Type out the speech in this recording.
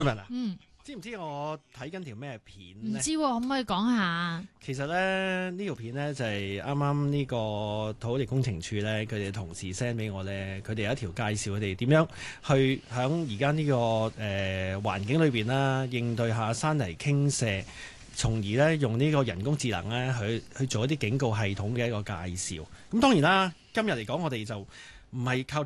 嗯， 知唔知我睇緊條咩片唔呢？ 知可唔可以講下？ 其實咧呢條片呢，就係啱啱呢個土地工程處呢，佢哋同事 send 俾我呢，佢哋有一條介紹佢哋點樣去響而家呢個環境裏邊啦，應對下山泥傾瀉，從而呢用呢個人工智能呢去做一啲警告系統嘅一個介紹。咁當然啦，今日嚟講我哋就唔係靠